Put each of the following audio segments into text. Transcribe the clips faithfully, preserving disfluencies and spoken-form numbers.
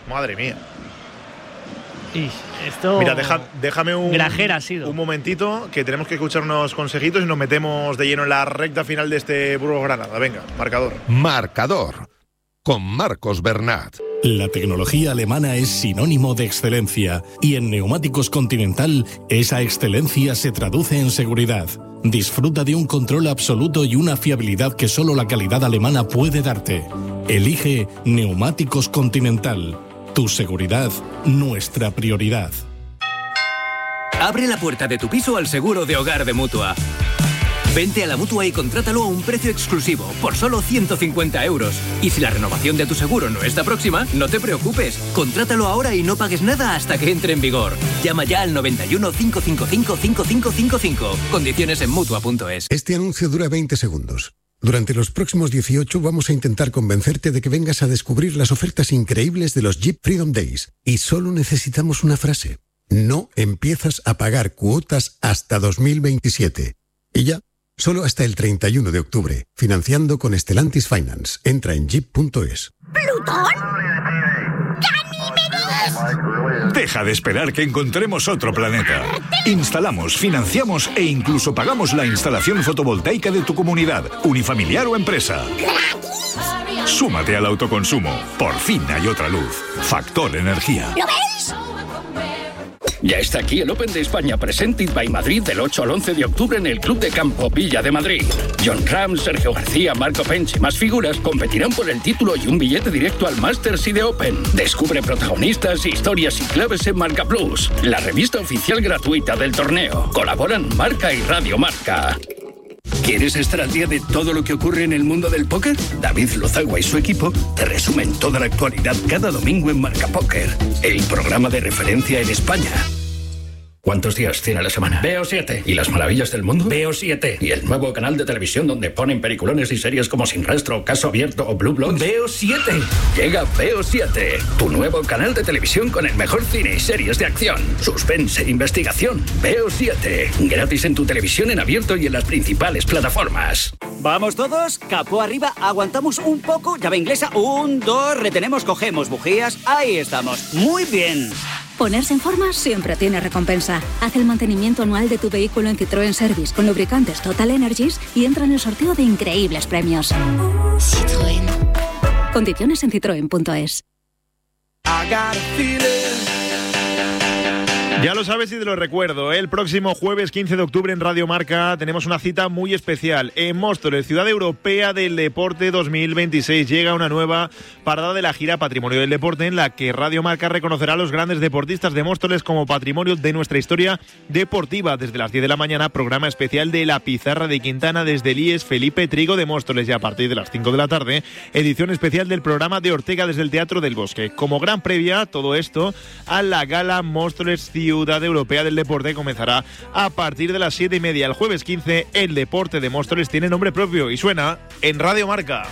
Madre mía. Y esto... Mira, deja, déjame un, grajera ha sido. un momentito, que tenemos que escuchar unos consejitos y nos metemos de lleno en la recta final de este Burgos Granada. Venga, marcador. Marcador, con Marcos Bernat. La tecnología alemana es sinónimo de excelencia y en Neumáticos Continental esa excelencia se traduce en seguridad. Disfruta de un control absoluto y una fiabilidad que solo la calidad alemana puede darte. Elige Neumáticos Continental. Tu seguridad, nuestra prioridad. Abre la puerta de tu piso al seguro de hogar de Mutua. Vente a la Mutua y contrátalo a un precio exclusivo, por solo ciento cincuenta euros. Y si la renovación de tu seguro no está próxima, no te preocupes. Contrátalo ahora y no pagues nada hasta que entre en vigor. Llama ya al noventa y uno, cinco cinco cinco, cinco cinco cinco cinco. Condiciones en Mutua punto es. Este anuncio dura veinte segundos. Durante los próximos dieciocho vamos a intentar convencerte de que vengas a descubrir las ofertas increíbles de los Jeep Freedom Days. Y solo necesitamos una frase. No empiezas a pagar cuotas hasta dos mil veintisiete. Y ya, solo hasta el treinta y uno de octubre. Financiando con Stellantis Finance. Entra en jeep punto es. ¿Plutón? ¡Ganímedes! Deja de esperar que encontremos otro planeta. Instalamos, financiamos e incluso pagamos la instalación fotovoltaica de tu comunidad, unifamiliar o empresa. ¿Gratis? Súmate al autoconsumo. Por fin hay otra luz. Factor Energía. ¿Lo veis? Ya está aquí el Open de España Presented by Madrid del ocho al once de octubre en el Club de Campo Villa de Madrid. John Ram, Sergio García, Marco Pench y más figuras competirán por el título y un billete directo al Masters y de Open. Descubre protagonistas, historias y claves en Marca Plus, la revista oficial gratuita del torneo. Colaboran Marca y Radio Marca. ¿Quieres estar al día de todo lo que ocurre en el mundo del póker? David Lozagua y su equipo te resumen toda la actualidad cada domingo en Marca Póker, el programa de referencia en España. ¿Cuántos días tiene la semana? Veo siete. ¿Y las maravillas del mundo? Veo siete. ¿Y el nuevo canal de televisión donde ponen peliculones y series como Sin Rastro, Caso Abierto o Blue Bloods? Veo siete. Llega Veo siete, tu nuevo canal de televisión con el mejor cine y series de acción, suspense e investigación. Veo siete. Gratis en tu televisión en abierto y en las principales plataformas. Vamos todos, capó arriba, aguantamos un poco, llave inglesa, un, dos, retenemos, cogemos bujías, ahí estamos. Muy bien. Ponerse en forma siempre tiene recompensa. Haz el mantenimiento anual de tu vehículo en Citroën Service con lubricantes Total Energies y entra en el sorteo de increíbles premios. Citroën. Condiciones en citroen punto es. Ya lo sabes y te lo recuerdo, el próximo jueves quince de octubre en Radio Marca tenemos una cita muy especial. En Móstoles, Ciudad Europea del Deporte dos mil veintiséis, llega una nueva parada de la gira Patrimonio del Deporte en la que Radio Marca reconocerá a los grandes deportistas de Móstoles como patrimonio de nuestra historia deportiva. Desde las diez de la mañana, programa especial de La Pizarra de Quintana desde el I E S Felipe Trigo de Móstoles, y a partir de las cinco de la tarde, edición especial del programa de Ortega desde el Teatro del Bosque. Como gran previa, todo esto a la gala Móstoles Ciudad Ciudad Europea del Deporte comenzará a partir de las siete y media. El jueves quince, el deporte de Móstoles tiene nombre propio y suena en Radio Marca,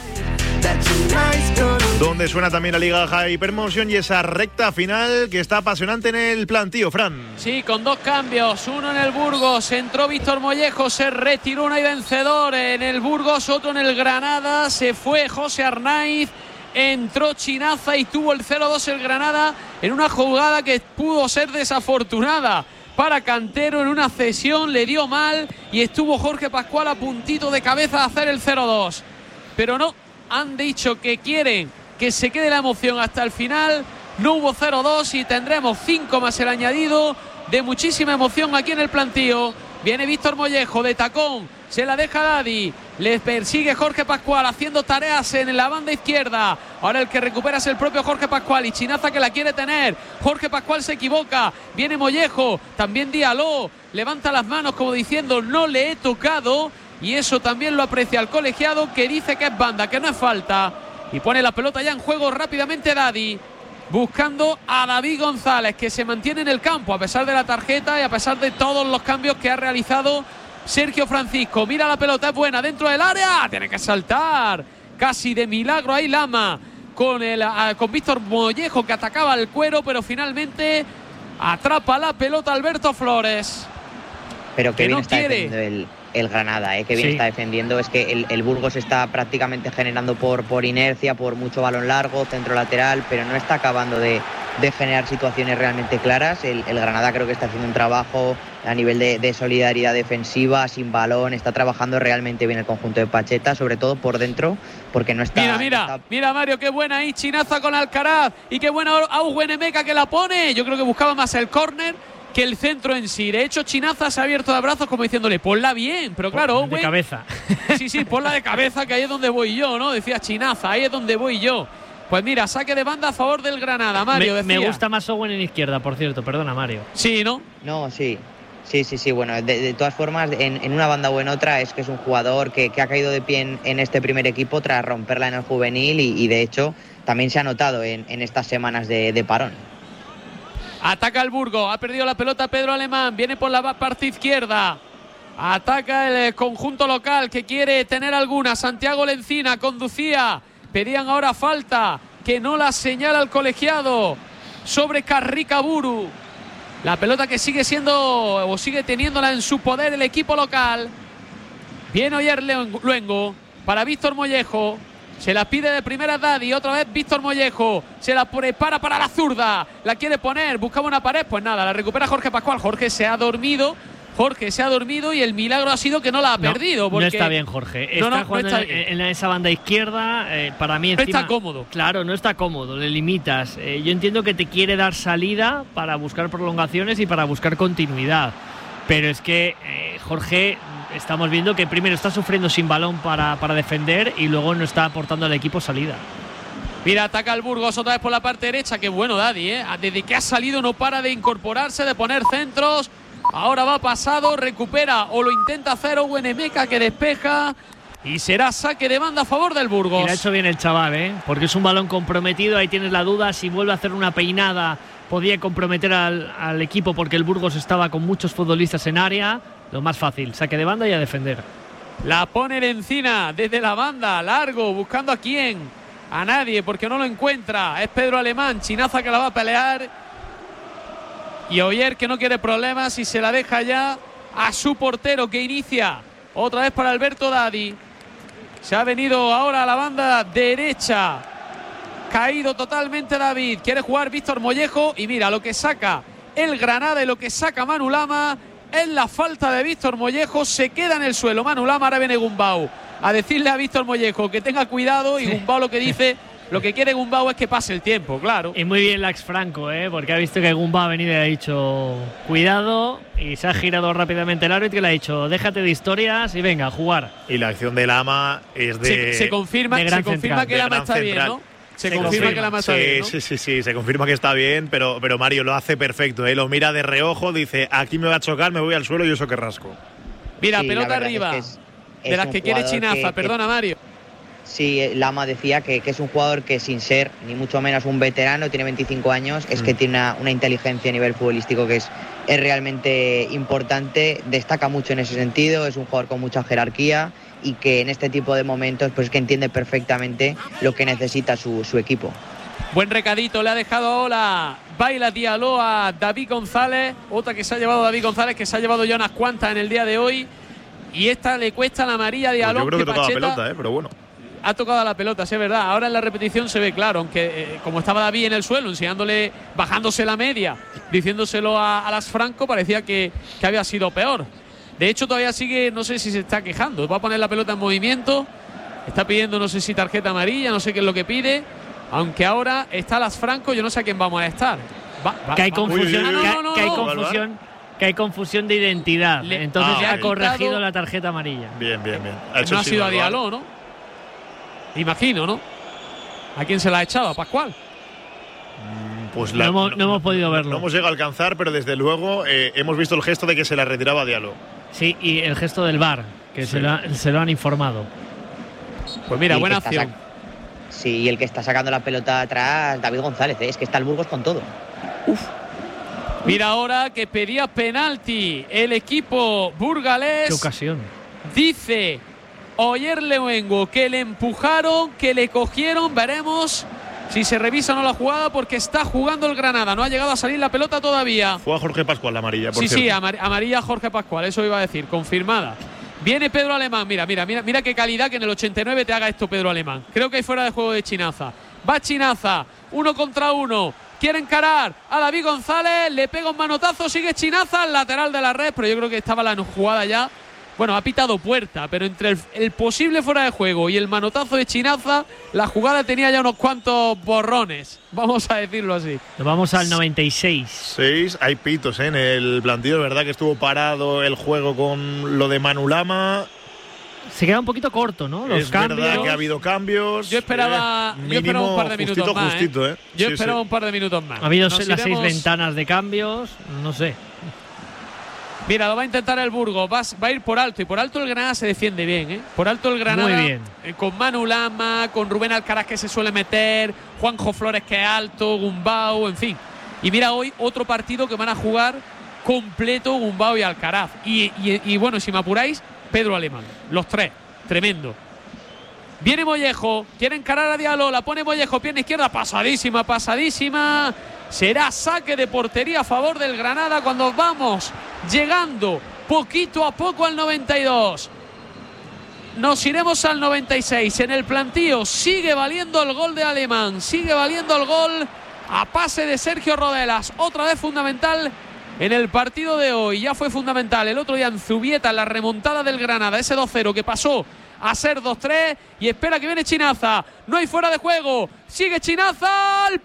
donde suena también la Liga Hypermotion y esa recta final que está apasionante en el plantío, Fran. Sí, con dos cambios, uno en el Burgos, entró Víctor Mollejo, se retiró una y vencedor en el Burgos, otro en el Granada, se fue José Arnaiz, entró Chinaza y tuvo el cero dos el Granada en una jugada que pudo ser desafortunada para Cantero. En una cesión le dio mal y estuvo Jorge Pascual a puntito de cabeza de hacer el cero dos, pero no, han dicho que quieren que se quede la emoción hasta el final. No hubo cero dos y tendremos cinco más el añadido de muchísima emoción aquí en el plantío. Viene Víctor Mollejo de tacón, se la deja Daddy, le persigue Jorge Pascual haciendo tareas en la banda izquierda. Ahora el que recupera es el propio Jorge Pascual y Chinaza que la quiere tener. Jorge Pascual se equivoca, viene Mollejo, también Diallo, levanta las manos como diciendo no le he tocado, y eso también lo aprecia el colegiado, que dice que es banda, que no es falta, y pone la pelota ya en juego rápidamente Daddy, buscando a David González, que se mantiene en el campo a pesar de la tarjeta y a pesar de todos los cambios que ha realizado Sergio Francisco. Mira la pelota, es buena dentro del área, tiene que saltar casi de milagro ahí Lama con, el, con Víctor Mollejo, que atacaba al cuero, pero finalmente atrapa la pelota Alberto Flores, pero que qué bien no está quiere defendiendo el, el Granada, ¿eh? Que bien Sí. está defendiendo. Es que el, el Burgos está prácticamente generando por, por inercia, por mucho balón largo, centro lateral, pero no está acabando de, de generar situaciones realmente claras. El, el Granada creo que está haciendo un trabajo a nivel de, de solidaridad defensiva, sin balón, está trabajando realmente bien el conjunto de Pacheta, sobre todo por dentro, porque no está... Mira, no mira, está- mira Mario, qué buena ahí, chinaza con Alcaraz y qué buena Auguenemeca que la pone. Yo creo que buscaba más el córner que el centro en sí. De hecho, Chinaza se ha abierto de brazos como diciéndole, ponla bien, pero claro, de Owen, cabeza. Sí, sí, ponla de cabeza, que ahí es donde voy yo, ¿no? Decía Chinaza, ahí es donde voy yo. Pues mira, saque de banda a favor del Granada, Mario. me, decía. me gusta más Owen en izquierda, por cierto, perdona, Mario. Sí, ¿no? No, sí. Sí, sí, sí. Bueno, de, de todas formas, en, en una banda o en otra, es que es un jugador que, que ha caído de pie en, en este primer equipo tras romperla en el juvenil y, y de hecho también se ha notado en, en estas semanas de, de parón. Ataca el Burgos, ha perdido la pelota Pedro Alemán, viene por la parte izquierda. Ataca el conjunto local que quiere tener alguna. Santiago Lencina conducía, pedían ahora falta, que no la señala el colegiado sobre Carricaburu. La pelota que sigue siendo o sigue teniéndola en su poder el equipo local. Viene Oyer Luengo para Víctor Mollejo. Se la pide de primera Daddy, otra vez Víctor Mollejo. Se la prepara para la zurda. La quiere poner, buscaba una pared. Pues nada, la recupera Jorge Pascual. Jorge se ha dormido. Jorge se ha dormido y el milagro ha sido que no la ha No, perdido. Porque no está bien, Jorge. Está No, no, no jugando está en, bien. en esa banda izquierda. Eh, para mí No encima, está cómodo. Claro, no está cómodo, le limitas. Eh, yo entiendo que te quiere dar salida para buscar prolongaciones y para buscar continuidad. Pero es que eh, Jorge, estamos viendo que primero está sufriendo sin balón para, para defender y luego no está aportando al equipo salida. Mira, ataca el Burgos otra vez por la parte derecha. Qué bueno, Daddy, ¿eh? Desde que ha salido no para de incorporarse, de poner centros. Ahora va pasado, recupera o lo intenta hacer Auguenemeca, que despeja. Y será saque de banda a favor del Burgos. Y le ha hecho bien el chaval, ¿eh? Porque es un balón comprometido. Ahí tienes la duda. Si vuelve a hacer una peinada, podía comprometer al, al equipo porque el Burgos estaba con muchos futbolistas en área. Lo más fácil, saque de banda y a defender. La pone el Encina desde la banda, largo, buscando a quién. A nadie, porque no lo encuentra. Es Pedro Alemán, chinaza que la va a pelear. Y Oyer, que no quiere problemas y se la deja ya a su portero, que inicia otra vez para Alberto Daddy. Se ha venido ahora a la banda derecha. Caído totalmente David. Quiere jugar Víctor Mollejo. Y mira, lo que saca el Granada y lo que saca Manu Lama es la falta de Víctor Mollejo. Se queda en el suelo Manu Lama. Ahora viene Gumbau a decirle a Víctor Mollejo que tenga cuidado. Y Gumbau lo que dice, lo que quiere Gumbau es que pase el tiempo, claro. Y muy bien Lax Franco, ¿eh? Porque ha visto que Gumba ha venido y le ha dicho cuidado. Y se ha girado rápidamente el árbitro y le ha dicho déjate de historias y venga a jugar. Y la acción de Lama es de. Se, se confirma, de gran se confirma central, que de Lama gran está bien, central. ¿no? Se, Se confirma, confirma. que Lama está Sí, bien, ¿no? sí, sí, sí, se confirma que está bien, pero, pero Mario lo hace perfecto, ¿eh? Lo mira de reojo, dice aquí me va a chocar, me voy al suelo y eso que rasco. Mira, Sí, la pelota verdad arriba. es que es- de es las un que quiere jugador Chinaza, que- que- perdona Mario. Sí, Lama decía que, que es un jugador que sin ser ni mucho menos un veterano, tiene veinticinco años, es Mm. que tiene una, una inteligencia a nivel futbolístico que es, es realmente importante, destaca mucho en ese sentido, es un jugador con mucha jerarquía y que en este tipo de momentos pues que entiende perfectamente lo que necesita su, su equipo. Buen recadito, le ha dejado ahora Baila Diallo a David González. Otra que se ha llevado David González, que se ha llevado ya unas cuantas en el día de hoy. Y esta le cuesta la amarilla a Pues Diallo. yo creo que, que tocaba Pacheta pelota, ¿eh? Pero bueno. ha tocado la pelota, sí, es verdad. Ahora en la repetición se ve claro, aunque eh, como estaba David en el suelo, enseñándole, bajándose la media, diciéndoselo a, a las Franco, parecía que, que había sido peor. De hecho, todavía sigue, no sé si se está quejando. Va a poner la pelota en movimiento. Está pidiendo, no sé si tarjeta amarilla, no sé qué es lo que pide. Aunque ahora está las Franco, yo no sé a quién vamos a estar. Va, va, Que hay va. confusión, Ah, no, que, no, no, que hay no. confusión, que hay confusión de identidad. Le- Entonces Ah, ya ha ok. corregido la tarjeta amarilla. Bien, bien, bien. hecho No ha el sido a signo al Diallo, ¿no? Imagino, ¿no? ¿A quién se la ha echado? ¿A Pascual? VAR. Pues No hemos- no hemos podido verlo. No hemos llegado a alcanzar, pero desde luego eh, hemos visto el gesto de que se la retiraba a Diallo. Sí, y el gesto del V A R, que Sí. se, lo, ha- se lo han informado. Pues mira, Y buena que está acción. sac- Sí, y el que está sacando la pelota atrás, David González, ¿eh? Es que está el Burgos con todo. Mira ahora que pedía penalti el equipo burgalés. Qué ocasión. Dice Oyer Luengo que le empujaron, que le cogieron. Veremos si se revisa o no la jugada, porque está jugando el Granada. No ha llegado a salir la pelota todavía. Fue a Jorge Pascual la amarilla, por Sí, sí, cierto. amar- amarilla Jorge Pascual, eso iba a decir, confirmada. Viene Pedro Alemán. Mira, mira, mira, mira qué calidad que en el ochenta y nueve te haga esto Pedro Alemán. Creo que hay fuera de juego de Chinaza. Va Chinaza, uno contra uno. Quiere encarar a David González. Le pega un manotazo, sigue Chinaza al lateral de la red, pero yo creo que estaba la jugada ya. Bueno, ha pitado puerta, pero entre el, el posible fuera de juego y el manotazo de Chinaza, la jugada tenía ya unos cuantos borrones. Vamos a decirlo así. Nos vamos al noventa y seis. Seis, hay pitos ¿eh? en el plantillo, es verdad que estuvo parado el juego con lo de Manu Lama. Se queda un poquito corto, ¿no? Los es cambios. verdad que ha habido cambios. Yo esperaba, eh, yo esperaba un par de justito, minutos más. Justito, ¿eh? ¿eh? Yo sí, esperaba sí. un par de minutos más. Ha habido Nos las iremos... seis ventanas de cambios, no sé. Mira, lo va a intentar el Burgos, va, va a ir por alto y por alto el Granada se defiende bien, ¿eh? Por alto el Granada. Muy bien. Eh, con Manu Lama, con Rubén Alcaraz que se suele meter, Juanjo Flores que es alto, Gumbau, en fin. Y mira hoy otro partido que van a jugar completo Gumbau y Alcaraz. Y, y, y bueno, si me apuráis, Pedro Alemán. Los tres, tremendo. Viene Mollejo, quiere encarar a Diallo, la pone Mollejo, pierna izquierda, pasadísima, pasadísima. Será saque de portería a favor del Granada cuando vamos llegando poquito a poco al noventa y dos. Nos iremos al noventa y seis. En el plantío sigue valiendo el gol de Alemán, sigue valiendo el gol a pase de Sergio Rodelas. Otra vez fundamental en el partido de hoy. Ya fue fundamental el otro día en Zubieta, en la remontada del Granada, ese dos cero que pasó a ser dos tres y espera que viene Chinaza. No hay fuera de juego. Sigue Chinaza al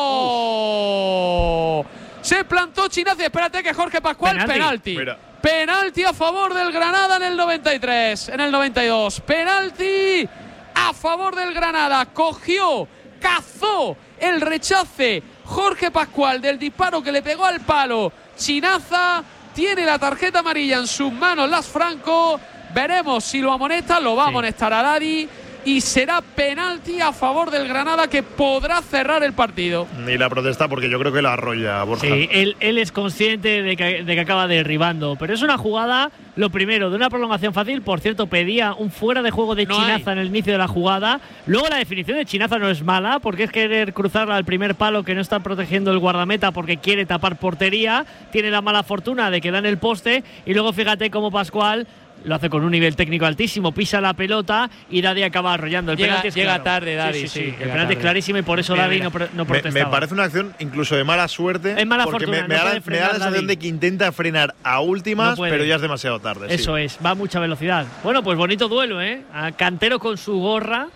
palo. Uf. Se plantó Chinaza. Espérate que Jorge Pascual. Penalti. Penalti. Penalti a favor del Granada en el noventa y tres. En el noventa y dos. Penalti a favor del Granada. Cogió, cazó el rechace Jorge Pascual del disparo que le pegó al palo. Chinaza tiene la tarjeta amarilla en sus manos. Las Franco. Veremos si lo amonesta, lo va a amonestar a Daddy y será penalti a favor del Granada que podrá cerrar el partido. Ni la protesta porque yo creo que la arrolla Borja. Sí, él, él es consciente de que, de que acaba derribando, pero es una jugada, lo primero, de una prolongación fácil. Por cierto, pedía un fuera de juego de no Chinaza hay. en el inicio de la jugada. Luego la definición de Chinaza no es mala, porque es querer cruzarla al primer palo que no está protegiendo el guardameta porque quiere tapar portería. Tiene la mala fortuna de que da en el poste y luego fíjate cómo Pascual lo hace con un nivel técnico altísimo, pisa la pelota y Daddy acaba arrollando. El llega, penalti es llega claro. tarde Daddy, sí, sí, sí, sí, sí. El penalti es clarísimo y por eso mira, Daddy mira. no, no me, protestaba. me parece una acción incluso de mala suerte. Es mala porque fortuna, me, me, no da, puede me da la sensación Daddy. de que intenta frenar a últimas, no pero ya es demasiado tarde. Eso sí. es, va a mucha velocidad. Bueno, pues bonito duelo, ¿eh? A Cantero con su gorra.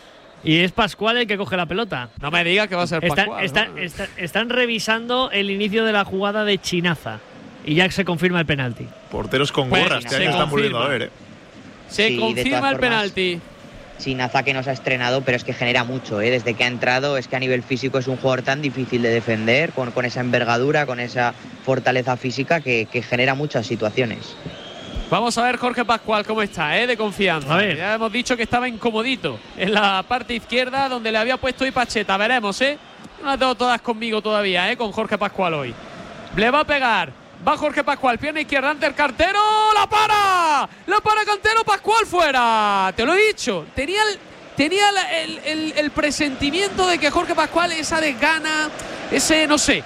Y es Pascual el que coge la pelota. No me digas que va a ser está, Pascual. está, ¿no? está, están revisando el inicio de la jugada de Chinaza. Y ya se confirma el penalti. Porteros con Pues, gorras, que se están volviendo a confirma. ver, ¿eh? Se Sí, confirma el penalti. Chinaza que nos ha estrenado, pero es que genera mucho, ¿eh? Desde que ha entrado, es que a nivel físico es un jugador tan difícil de defender, con, con esa envergadura, con esa fortaleza física que, que genera muchas situaciones. Vamos a ver Jorge Pascual cómo está, ¿eh? De confianza. A ver. Ya hemos dicho que estaba incomodito en la parte izquierda donde le había puesto hoy Pacheta. Veremos, ¿eh? No las tengo todas conmigo todavía, ¿eh? Con Jorge Pascual hoy. Le va a pegar. Va Jorge Pascual, pierna izquierda ante el Cantero. ¡La para! ¡La para Cantero! Pascual fuera. Te lo he dicho. Tenía el, tenía el, el, el presentimiento de que Jorge Pascual, esa desgana, ese, no sé.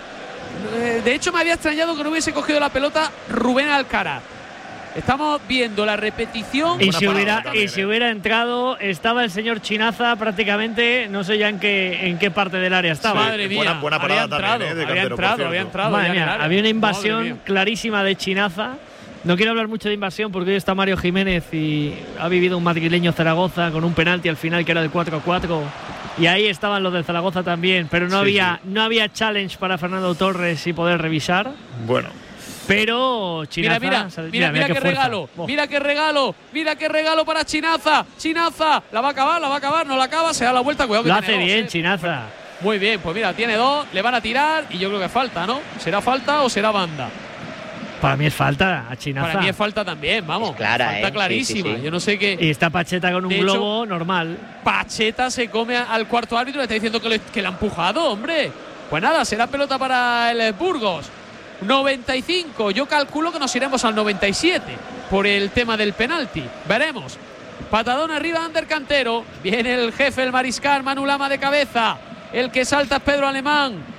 De hecho, me había extrañado que no hubiese cogido la pelota Rubén Alcaraz. Estamos viendo la repetición. Y si, hubiera, también, y si hubiera entrado, estaba el señor Chinaza prácticamente, no sé ya en qué, en qué parte del área estaba. Sí, madre mía, buena, buena parada había entrado, también, ¿eh? De había Cantero, entrado, había entrado. Madre ya mía, en el área. había una Madre invasión mía. clarísima de Chinaza. No quiero hablar mucho de invasión porque hoy está Mario Jiménez y ha vivido un madrileño Zaragoza con un penalti al final que era del cuatro a cuatro. Y ahí estaban los del Zaragoza también, pero no, Sí, había, sí. no había challenge para Fernando Torres y poder revisar. Bueno. Pero Chinaza, Mira, mira, mira, mira, qué, qué regalo, oh. mira qué regalo, mira qué regalo para Chinaza. Chinaza, la va a acabar, la va a acabar, no la acaba, se da la vuelta, cuidado que Lo tiene hace dos, bien, eh. Chinaza. Muy bien, pues mira, tiene dos, le van a tirar y yo creo que falta, ¿no? ¿Será falta o será banda? Para mí es falta a Chinaza. Para mí es falta también, vamos. Es clara, falta ¿eh? clarísima. Sí, sí, sí. Yo no sé qué. Y está Pacheta con un De hecho, globo normal. Pacheta se come al cuarto árbitro y le está diciendo que le, que le ha empujado, hombre. Pues nada, será pelota para el Burgos. noventa y cinco, yo calculo que nos iremos al noventa y siete por el tema del penalti. Veremos. Patadón arriba, Ander Cantero. Viene el jefe, el mariscal, Manu Lama de cabeza. El que salta es Pedro Alemán.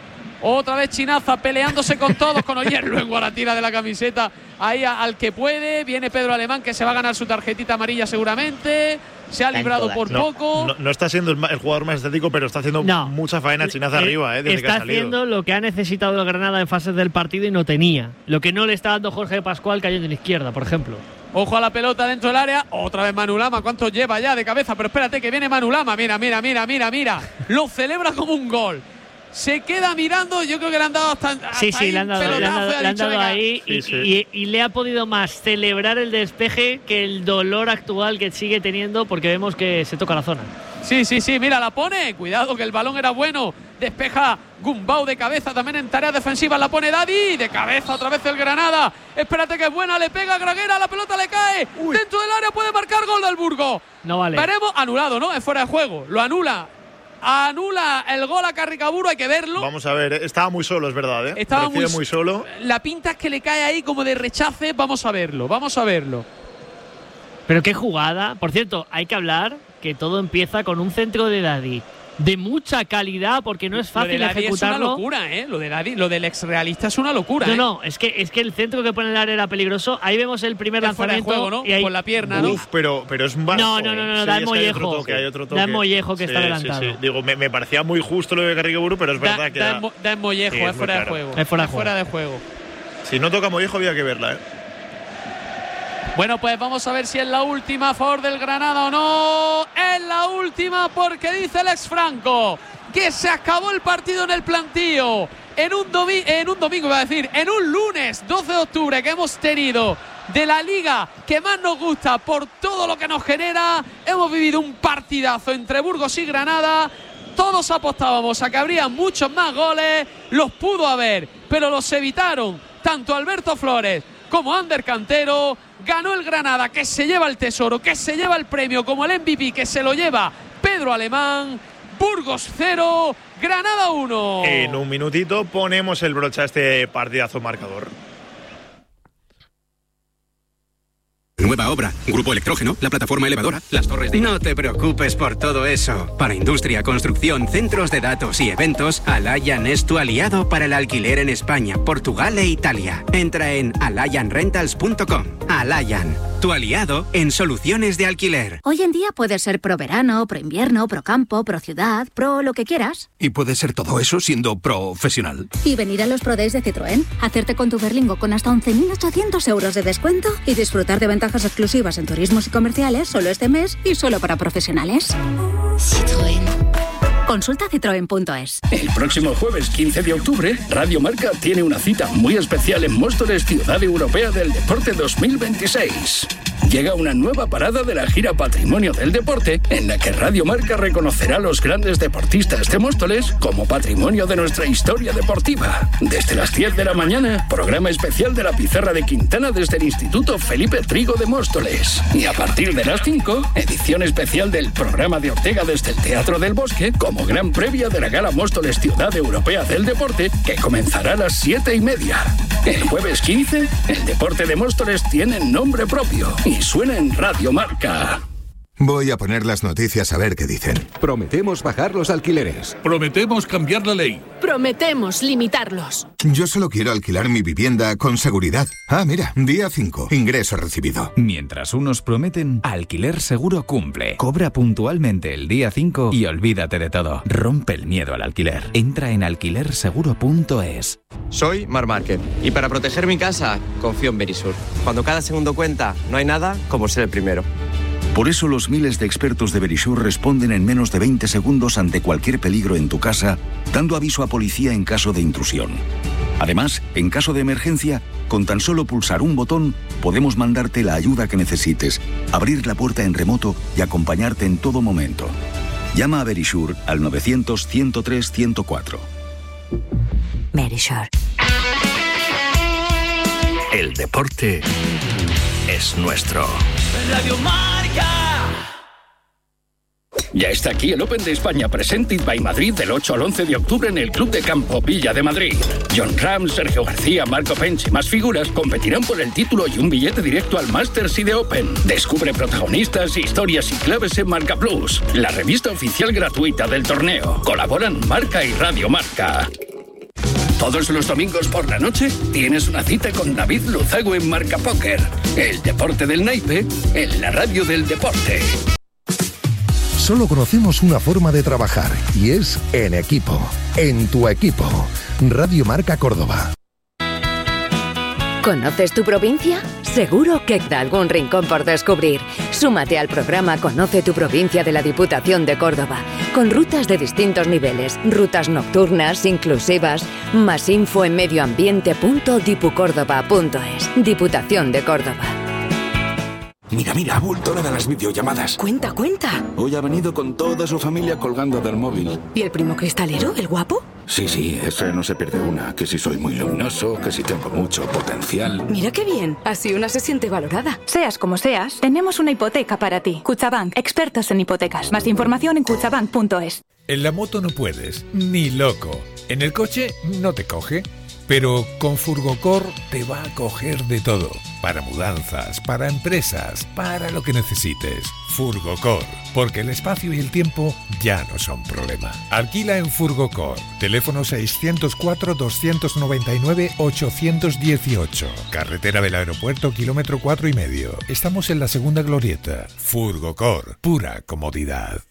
Otra vez Chinaza peleándose con todos, con Oyer luego a la tira de la camiseta ahí a, al que puede. Viene Pedro Alemán, que se va a ganar su tarjetita amarilla seguramente. Se ha librado por no, poco. No, no está siendo el, el jugador más estético, pero está haciendo no. mucha faena Chinaza eh, arriba, eh, desde está que ha salido. haciendo lo que ha necesitado el Granada en fases del partido y no tenía. Lo que no le está dando Jorge Pascual cayendo en la izquierda, por ejemplo. Ojo a la pelota dentro del área. Otra vez Manu Lama. ¿Cuánto lleva ya de cabeza? Pero espérate que viene Manu Lama. Mira, mira, mira, mira, mira. Lo celebra como un gol. Se queda mirando, yo creo que le han dado hasta, hasta sí, sí, le han dado, le han dado, le han dado ahí sí, y, sí. Y, y le ha podido más celebrar el despeje que el dolor actual que sigue teniendo, porque vemos que se toca la zona. Sí, sí, sí, mira, la pone. Cuidado que el balón era bueno. Despeja Gumbau de cabeza también en tareas defensivas. La pone Daddy. De cabeza otra vez el Granada. Espérate que es buena. Le pega a Graguera. La pelota le cae. Uy. Dentro del área puede marcar gol del Burgos. No vale. Veremos. Anulado, ¿no? Es fuera de juego. Lo anula. Anula el gol a Carricaburu, hay que verlo. Vamos a ver, estaba muy solo, es verdad, ¿eh? Estaba muy, muy solo. La pinta es que le cae ahí como de rechace. Vamos a verlo, vamos a verlo. Pero qué jugada. Por cierto, hay que hablar que todo empieza con un centro de Daddy de mucha calidad, porque no es fácil lo de ejecutarlo. Es una locura, ¿eh? Lo de Daddy, lo del exrealista es una locura. No, ¿eh? no, es que es que el centro que pone en el área era peligroso. Ahí vemos el primer es lanzamiento. Fuera de juego, ¿no? Y ahí, con la pierna, ¿no? Uf, pero, pero es un bar... No, no, no, no, no, sí, da el mollejo. Toque, hay otro toque. Da el mollejo que sí, está adelantado. Sí, sí. Digo, me, me parecía muy justo lo de Carricaburu, pero es da, verdad que. Da, da, da el mollejo, sí, es, es fuera de juego. Es fuera, es fuera de juego. Si no toca mollejo, había que verla, ¿eh? Bueno, pues vamos a ver si es la última a favor del Granada o no. Es la última porque dice el ex Franco que se acabó el partido en el plantío. En un, domi- en un domingo, iba a decir, en un lunes doce de octubre que hemos tenido de la liga que más nos gusta por todo lo que nos genera. Hemos vivido un partidazo entre Burgos y Granada. Todos apostábamos a que habría muchos más goles. Los pudo haber, pero los evitaron tanto Alberto Flores como Ander Cantero. Ganó el Granada, que se lleva el tesoro, que se lleva el premio, como el M V P que se lo lleva Pedro Alemán. Burgos cero, Granada uno. En un minutito ponemos el broche a este partidazo marcador. Nueva obra, Grupo Electrógeno, la plataforma elevadora, las torres de... No te preocupes por todo eso. Para industria, construcción, centros de datos y eventos, Alayan es tu aliado para el alquiler en España, Portugal e Italia. Entra en alayan rentals punto com. Alayan, tu aliado en soluciones de alquiler. Hoy en día puedes ser pro verano, pro invierno, pro campo, pro ciudad, pro lo que quieras. ¿Y puede ser todo eso siendo profesional? Y venir a los Pro Days de Citroën, hacerte con tu Berlingo con hasta once mil ochocientos euros de descuento y disfrutar de ventajas exclusivas en turismos y comerciales solo este mes y solo para profesionales. Citroën. Consulta citroen punto es. El próximo jueves quince de octubre, Radio Marca tiene una cita muy especial en Móstoles, Ciudad Europea del Deporte dos mil veintiséis. Llega una nueva parada de la gira Patrimonio del Deporte, en la que Radio Marca reconocerá a los grandes deportistas de Móstoles como patrimonio de nuestra historia deportiva. Desde las diez de la mañana, programa especial de la Pizarra de Quintana desde el Instituto Felipe Trigo de Móstoles. Y a partir de las cinco, edición especial del programa de Ortega desde el Teatro del Bosque, como gran previa de la Gala Móstoles Ciudad Europea del Deporte, que comenzará a las siete y media. El jueves quince, el deporte de Móstoles tiene nombre propio y suena en Radio Marca. Voy a poner las noticias a ver qué dicen. Prometemos bajar los alquileres. Prometemos cambiar la ley. Prometemos limitarlos. Yo solo quiero alquilar mi vivienda con seguridad. Ah, mira, día cinco, ingreso recibido. Mientras unos prometen, Alquiler Seguro cumple. Cobra puntualmente el día cinco y olvídate de todo. Rompe el miedo al alquiler. Entra en alquiler seguro punto es. Soy Mar Márquez y para proteger mi casa confío en Verisur. Cuando cada segundo cuenta, no hay nada como ser el primero. Por eso los miles de expertos de Verisur responden en menos de veinte segundos ante cualquier peligro en tu casa, dando aviso a policía en caso de intrusión. Además, en caso de emergencia, con tan solo pulsar un botón, podemos mandarte la ayuda que necesites, abrir la puerta en remoto y acompañarte en todo momento. Llama a Verisur al novecientos, ciento tres, ciento cuatro. Verisur. El deporte es nuestro. Radio Marca. Ya está aquí el Open de España Presented by Madrid del ocho al once de octubre en el Club de Campo Villa de Madrid. Jon Rahm, Sergio García, Marco Pench y más figuras competirán por el título y un billete directo al Masters y de Open. Descubre protagonistas, historias y claves en Marca Plus, la revista oficial gratuita del torneo. Colaboran Marca y Radio Marca. Todos los domingos por la noche tienes una cita con David Luzago en Marca Póker. El deporte del naipe en la radio del deporte. Solo conocemos una forma de trabajar y es en equipo. En tu equipo. Radio Marca Córdoba. ¿Conoces tu provincia? Seguro que queda algún rincón por descubrir. Súmate al programa Conoce tu provincia de la Diputación de Córdoba, con rutas de distintos niveles, rutas nocturnas, inclusivas. Más info en medioambiente punto dipucórdoba punto es. Diputación de Córdoba. Mira, mira, ha vuelto la de las videollamadas. Cuenta, cuenta. Hoy ha venido con toda su familia colgando del móvil. ¿Y el primo cristalero, el guapo? Sí, sí, ese no se pierde una. Que si soy muy luminoso, que si tengo mucho potencial. Mira qué bien, así una se siente valorada. Seas como seas, tenemos una hipoteca para ti. Kutxabank, expertos en hipotecas. Más información en kutxabank punto es. En la moto no puedes, ni loco. En el coche no te coge. Pero con Furgocor te va a coger de todo. Para mudanzas, para empresas, para lo que necesites. Furgocor, porque el espacio y el tiempo ya no son problema. Alquila en Furgocor. Teléfono seiscientos cuatro, doscientos noventa y nueve, ochocientos dieciocho. Carretera del Aeropuerto, kilómetro cuatro y medio. Estamos en la segunda glorieta. Furgocor, pura comodidad.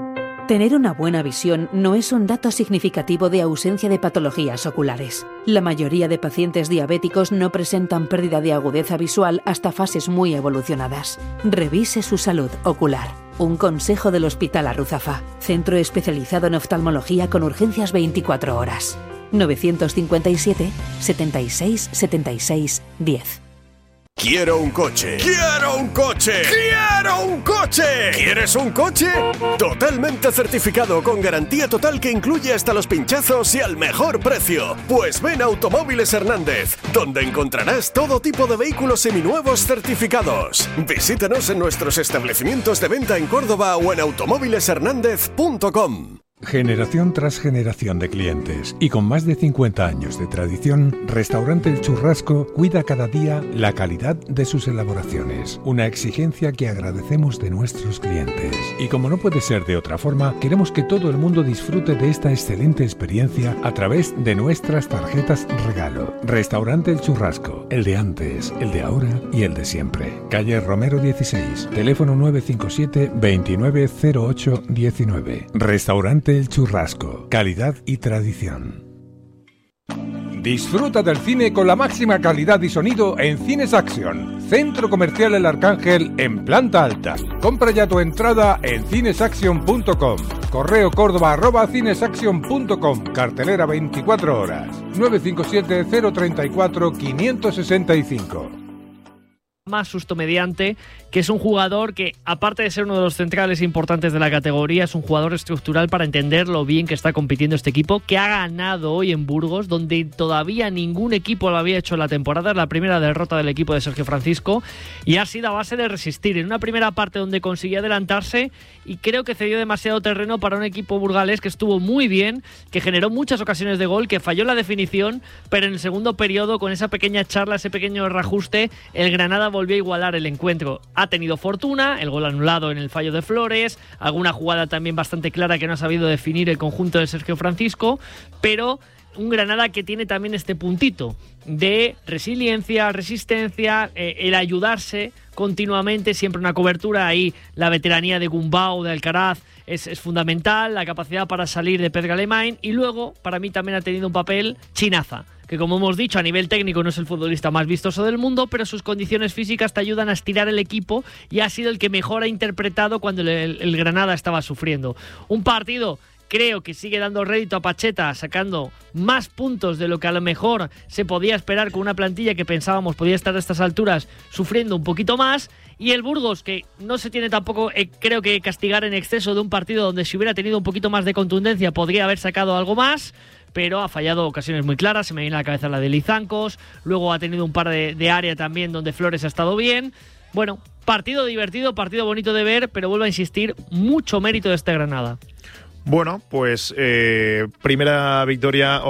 Tener una buena visión no es un dato significativo de ausencia de patologías oculares. La mayoría de pacientes diabéticos no presentan pérdida de agudeza visual hasta fases muy evolucionadas. Revise su salud ocular. Un consejo del Hospital Arruzafa, centro especializado en oftalmología con urgencias veinticuatro horas. novecientos cincuenta y siete, setenta y seis, setenta y seis, diez. Quiero un coche. ¡Quiero un coche! ¡Quiero un coche! ¿Quieres un coche? Totalmente certificado, con garantía total que incluye hasta los pinchazos y al mejor precio. Pues ven a Automóviles Hernández, donde encontrarás todo tipo de vehículos seminuevos certificados. Visítanos en nuestros establecimientos de venta en Córdoba o en automóviles hernández punto com. Generación tras generación de clientes y con más de cincuenta años de tradición, Restaurante El Churrasco cuida cada día la calidad de sus elaboraciones, una exigencia que agradecemos de nuestros clientes. Y como no puede ser de otra forma, queremos que todo el mundo disfrute de esta excelente experiencia a través de nuestras tarjetas regalo. Restaurante El Churrasco, el de antes, el de ahora y el de siempre. Calle Romero dieciséis, teléfono nueve cinco siete, veintinueve cero ocho diecinueve. Restaurante El Churrasco, calidad y tradición. Disfruta del cine con la máxima calidad y sonido en Cines Action, Centro Comercial El Arcángel en planta alta. Compra ya tu entrada en cinesaction punto com. Correo córdoba arroba cinesaction punto com. Cartelera veinticuatro horas. nueve cinco siete, cero tres cuatro, cinco seis cinco. Más susto mediante, que es un jugador que, aparte de ser uno de los centrales importantes de la categoría, es un jugador estructural para entender lo bien que está compitiendo este equipo, que ha ganado hoy en Burgos, donde todavía ningún equipo lo había hecho en la temporada. Es la primera derrota del equipo de Sergio Francisco y ha sido a base de resistir en una primera parte donde consiguió adelantarse y creo que cedió demasiado terreno para un equipo burgalés que estuvo muy bien, que generó muchas ocasiones de gol, que falló la definición, pero en el segundo periodo, con esa pequeña charla, ese pequeño reajuste, el Granada volvió a igualar el encuentro. Ha tenido fortuna, el gol anulado en el fallo de Flores, alguna jugada también bastante clara que no ha sabido definir el conjunto de Sergio Francisco, pero un Granada que tiene también este puntito de resiliencia, resistencia, eh, el ayudarse continuamente, siempre una cobertura. Ahí la veteranía de Gumbau, de Alcaraz, es, es fundamental, la capacidad para salir de Pedro Alemán, y luego para mí también ha tenido un papel Chinaza, que como hemos dicho a nivel técnico no es el futbolista más vistoso del mundo, pero sus condiciones físicas te ayudan a estirar el equipo y ha sido el que mejor ha interpretado cuando el, el, el Granada estaba sufriendo. Un partido, creo que sigue dando rédito a Pacheta, sacando más puntos de lo que a lo mejor se podía esperar con una plantilla que pensábamos podía estar a estas alturas sufriendo un poquito más. Y el Burgos, que no se tiene tampoco, eh, creo que castigar en exceso de un partido donde si hubiera tenido un poquito más de contundencia podría haber sacado algo más, pero ha fallado ocasiones muy claras. Se me viene a la cabeza la de Lizancos, luego ha tenido un par de, de área también donde Flores ha estado bien. Bueno, partido divertido, partido bonito de ver, pero vuelvo a insistir, mucho mérito de este Granada. Bueno, pues eh, primera victoria o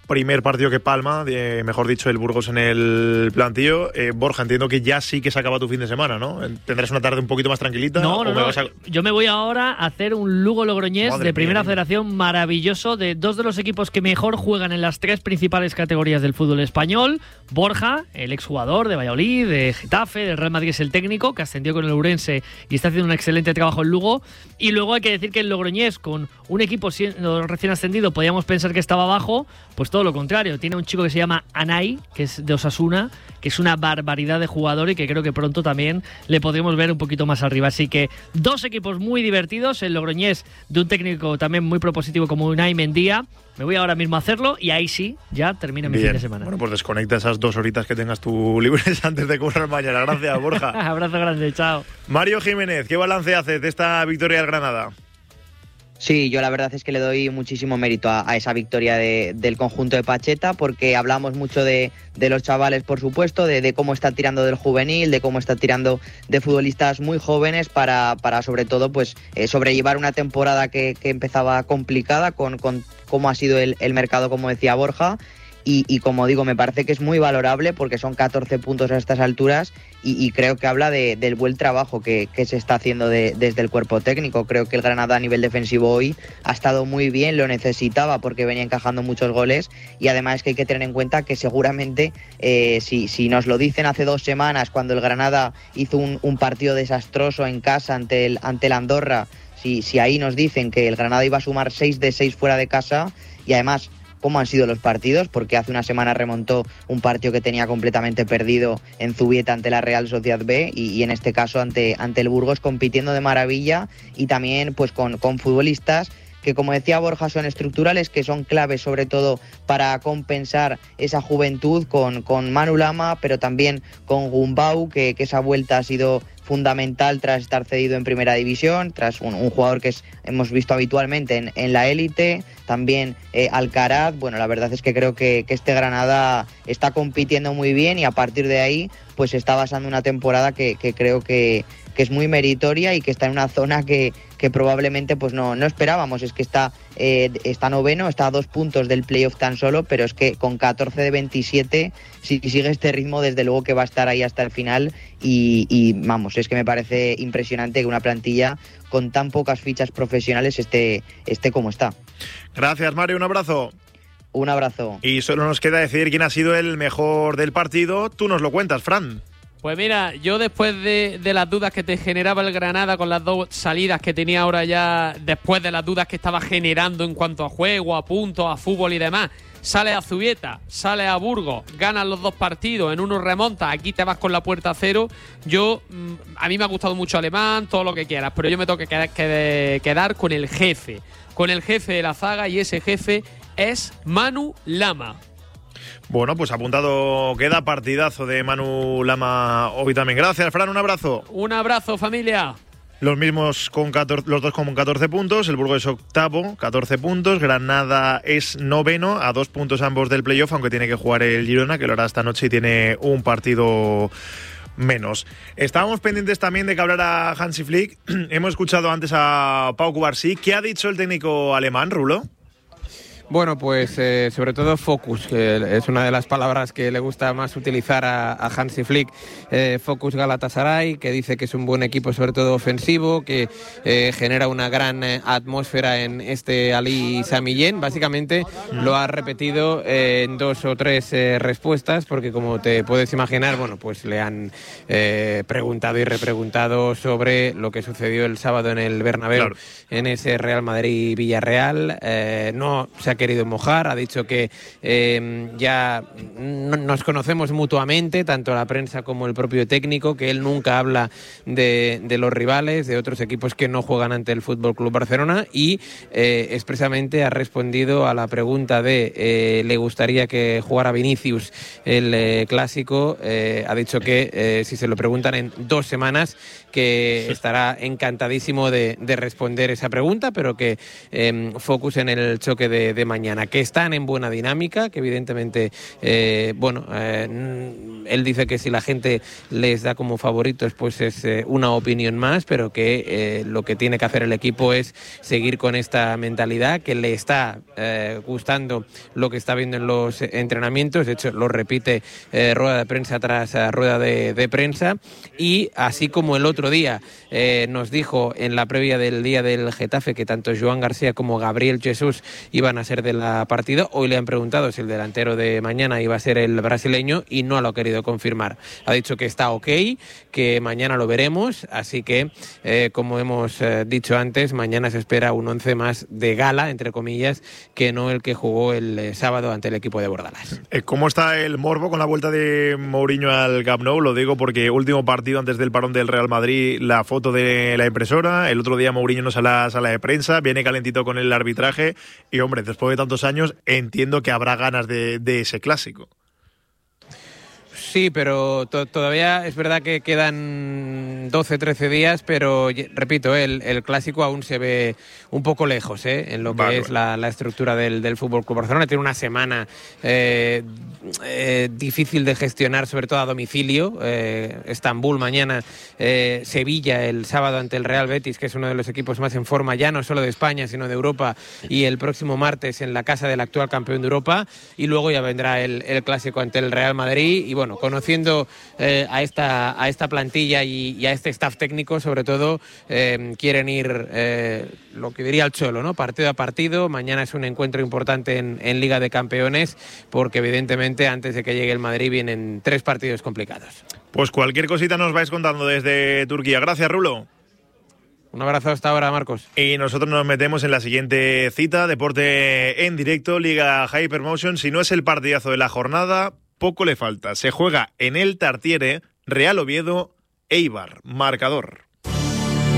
primer partido que palma, de, mejor dicho, el Burgos en el plantillo. Eh, Borja, entiendo que ya sí que se acaba tu fin de semana, ¿no? ¿Tendrás una tarde un poquito más tranquilita? No, no, me no. vas a... Yo me voy ahora a hacer un Lugo-Logroñés Madre de Primera mía. Federación maravilloso, de dos de los equipos que mejor juegan en las tres principales categorías del fútbol español. Borja, el exjugador de Valladolid, de Getafe, del Real Madrid, es el técnico, que ascendió con el Ourense y está haciendo un excelente trabajo en Lugo. Y luego hay que decir que el Logroñés, con un equipo siendo recién ascendido, podíamos pensar que estaba abajo, pues todo lo contrario. Tiene un chico que se llama Anay, que es de Osasuna, que es una barbaridad de jugador y que creo que pronto también le podremos ver un poquito más arriba. Así que dos equipos muy divertidos, el Logroñés de un técnico también muy propositivo como Unai Mendía. Me voy ahora mismo a hacerlo y ahí sí, ya termina mi Bien. fin de semana. Bueno, pues desconecta esas dos horitas que tengas tú libres antes de currar mañana. Gracias, Borja. Abrazo grande, chao. Mario Jiménez, ¿qué balance haces de esta victoria del Granada? Sí, yo la verdad es que le doy muchísimo mérito a, a esa victoria de, del conjunto de Pacheta, porque hablamos mucho de, de los chavales, por supuesto, de, de cómo está tirando del juvenil, de cómo está tirando de futbolistas muy jóvenes para, para sobre todo, pues eh, sobrellevar una temporada que, que empezaba complicada con, con cómo ha sido el, el mercado, como decía Borja. Y, y como digo, me parece que es muy valorable porque son catorce puntos a estas alturas y, y creo que habla de, del buen trabajo que, que se está haciendo de, desde el cuerpo técnico. Creo que el Granada a nivel defensivo hoy ha estado muy bien, lo necesitaba porque venía encajando muchos goles y además es que hay que tener en cuenta que seguramente eh, si, si nos lo dicen hace dos semanas cuando el Granada hizo un, un partido desastroso en casa ante el, ante el Andorra, si, si ahí nos dicen que el Granada iba a sumar seis de seis fuera de casa y además cómo han sido los partidos, porque hace una semana remontó un partido que tenía completamente perdido en Zubieta ante la Real Sociedad B y, y en este caso ante, ante el Burgos compitiendo de maravilla y también pues con, con futbolistas que, como decía Borja, son estructurales, que son claves sobre todo para compensar esa juventud con, con Manu Lama, pero también con Gumbau, que, que esa vuelta ha sido fundamental tras estar cedido en primera división, tras un, un jugador que es, hemos visto habitualmente en, en la élite, también eh, Alcaraz. Bueno, la verdad es que creo que, que este Granada está compitiendo muy bien y a partir de ahí pues está basando una temporada que, que creo que, que es muy meritoria y que está en una zona que, que probablemente pues no, no esperábamos. Es que está, eh, está noveno, está a dos puntos del playoff tan solo, pero es que con catorce de veintisiete, si sigue este ritmo, desde luego que va a estar ahí hasta el final y, y vamos, es que me parece impresionante que una plantilla con tan pocas fichas profesionales esté, esté como está. Gracias, Mario, un abrazo. Un abrazo. Y solo nos queda decidir quién ha sido el mejor del partido. Tú nos lo cuentas, Fran. Pues mira, yo después de, de las dudas que te generaba el Granada con las dos salidas que tenía ahora ya, después de las dudas que estaba generando en cuanto a juego, a puntos, a fútbol y demás, sale a Zubieta, sale a Burgos, ganas los dos partidos, en uno remontas, aquí te vas con la puerta a cero. Yo, a mí me ha gustado mucho Alemán, todo lo que quieras, pero yo me tengo que quedar, que quedar con el jefe, con el jefe de la zaga, y ese jefe es Manu Lama. Bueno, pues apuntado queda, partidazo de Manu Lama hoy también. Gracias, Fran, un abrazo. Un abrazo, familia. Los mismos con catorce, los dos con catorce puntos, el Burgos es octavo, catorce puntos, Granada es noveno, a dos puntos ambos del playoff, aunque tiene que jugar el Girona, que lo hará esta noche y tiene un partido menos. Estábamos pendientes también de que hablara Hansi Flick. Hemos escuchado antes a Pau Cubarsí. ¿Qué ha dicho el técnico alemán, Rulo? Bueno, pues eh, sobre todo focus, que es una de las palabras que le gusta más utilizar a, a Hansi Flick. Eh, focus Galatasaray, que dice que es un buen equipo, sobre todo ofensivo, que eh, genera una gran eh, atmósfera en este Ali Sami Yen. Básicamente lo ha repetido eh, en dos o tres eh, respuestas, porque como te puedes imaginar, bueno, pues le han eh, preguntado y repreguntado sobre lo que sucedió el sábado en el Bernabéu, claro, en ese Real Madrid-Villarreal. Eh, no se ha querido mojar, ha dicho que eh, ya no, nos conocemos mutuamente, tanto la prensa como el propio técnico, que él nunca habla de, de los rivales, de otros equipos que no juegan ante el F C Barcelona, y eh, expresamente ha respondido a la pregunta de eh, le gustaría que jugara Vinicius el eh, clásico. Eh, ha dicho que eh, si se lo preguntan en dos semanas, que estará encantadísimo de, de responder esa pregunta, pero que eh, focus en el choque de, de mañana, que están en buena dinámica, que evidentemente, eh, bueno, eh, él dice que si la gente les da como favoritos, pues es eh, una opinión más, pero que eh, lo que tiene que hacer el equipo es seguir con esta mentalidad, que le está eh, gustando lo que está viendo en los entrenamientos. De hecho, lo repite eh, rueda de prensa tras eh, rueda de, de prensa, y así como el otro día eh, nos dijo en la previa del día del Getafe que tanto Joan García como Gabriel Jesús iban a ser de la partida, hoy le han preguntado si el delantero de mañana iba a ser el brasileño y no lo ha querido confirmar. Ha dicho que está ok, que mañana lo veremos, así que eh, como hemos eh, dicho antes, mañana se espera un once más de gala, entre comillas, que no el que jugó el eh, sábado ante el equipo de Bordalas. ¿Cómo está el morbo con la vuelta de Mourinho al Camp Nou? Lo digo porque último partido antes del parón del Real Madrid, la foto de la impresora, el otro día Mourinho no sale a la sala de prensa, viene calentito con el arbitraje y, hombre, después de tantos años entiendo que habrá ganas de, de ese clásico. Sí, pero to- todavía es verdad que quedan doce, trece días, pero repito, el, el clásico aún se ve un poco lejos ¿eh? en lo que vale, es la, la estructura del, del Fútbol Club Barcelona. Tiene una semana eh, eh, difícil de gestionar, sobre todo a domicilio. Eh, Estambul mañana, eh, Sevilla el sábado ante el Real Betis, que es uno de los equipos más en forma, ya no solo de España, sino de Europa, y el próximo martes en la casa del actual campeón de Europa, y luego ya vendrá el, el clásico ante el Real Madrid. Y bueno, conociendo eh, a esta a esta plantilla y, y a este staff técnico, sobre todo, eh, quieren ir, eh, lo que diría el Cholo, ¿no? Partido a partido. Mañana es un encuentro importante en, en Liga de Campeones, porque evidentemente antes de que llegue el Madrid vienen tres partidos complicados. Pues cualquier cosita nos vais contando desde Turquía. Gracias, Rulo. Un abrazo hasta ahora, Marcos. Y nosotros nos metemos en la siguiente cita, deporte en directo, Liga Hypermotion. Si no es el partidazo de la jornada, poco le falta. Se juega en el Tartiere, Real Oviedo, Eibar, marcador.